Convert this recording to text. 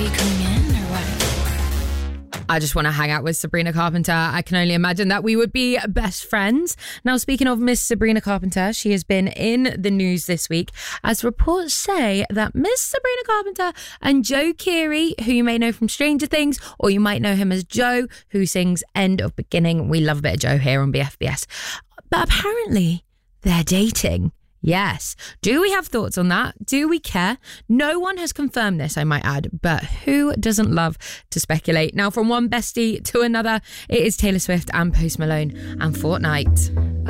you coming in or what? I just want to hang out with Sabrina Carpenter. I can only imagine that we would be best friends. Now, speaking of Miss Sabrina Carpenter, she has been in the news this week as reports say that Miss Sabrina Carpenter and Joe Keery, who you may know from Stranger Things, or you might know him as Joe, who sings End of Beginning. We love a bit of Joe here on BFBS. But apparently they're dating. Yes. Do we have thoughts on that? Do we care? No one has confirmed this, I might add, but who doesn't love to speculate? Now, from one bestie to another, it is Taylor Swift and Post Malone and Fortnite.